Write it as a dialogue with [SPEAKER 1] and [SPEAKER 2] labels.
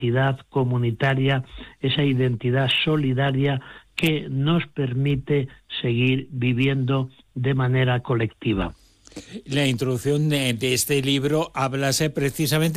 [SPEAKER 1] identidad comunitaria, esa identidad solidaria que nos permite seguir viviendo de manera colectiva.
[SPEAKER 2] La introducción de este libro habla precisamente